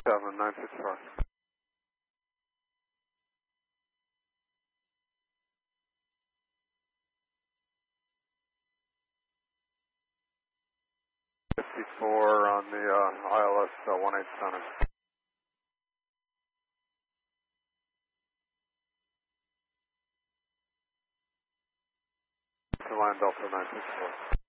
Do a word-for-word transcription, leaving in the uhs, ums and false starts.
seven nine six four. fifty-four on the uh, I L S uh, one eight center. To line Delta nine six four.